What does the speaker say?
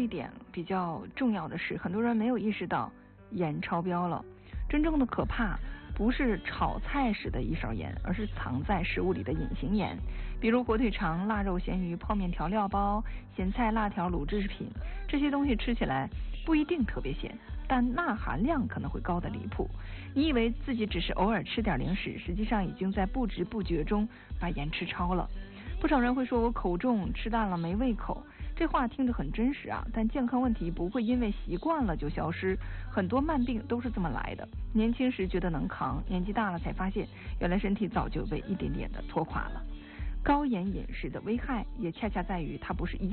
一点比较重要的是，很多人没有意识到盐超标了。真正的可怕不是炒菜时的一勺盐，而是藏在食物里的隐形盐，比如火腿肠、腊肉、咸鱼、泡面调料包、咸菜、辣条、卤制品，这些东西吃起来不一定特别咸，但钠含量可能会高得离谱。你以为自己只是偶尔吃点零食，实际上已经在不知不觉中把盐吃超了。不少人会说我口重，吃淡了没胃口，这话听着很真实啊，但健康问题不会因为习惯了就消失，很多慢病都是这么来的。年轻时觉得能扛，年纪大了才发现，原来身体早就被一点点的拖垮了。高盐饮食的危害也恰恰在于它不是一